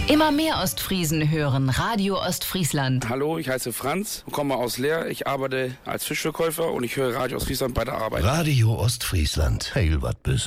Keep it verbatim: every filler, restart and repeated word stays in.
Immer mehr Ostfriesen hören Radio Ostfriesland. Hallo, ich heiße Franz, komme aus Leer. Ich arbeite als Fischverkäufer und ich höre Radio Ostfriesland bei der Arbeit. Radio Ostfriesland. Heil wat